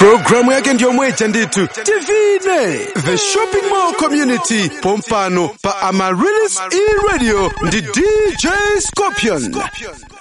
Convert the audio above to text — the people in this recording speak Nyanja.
Programu yake ndio mwecha nditu Divine The Shopping Mall Community pompano pa Amaryllis E-Radio ndi DJ Scorpion.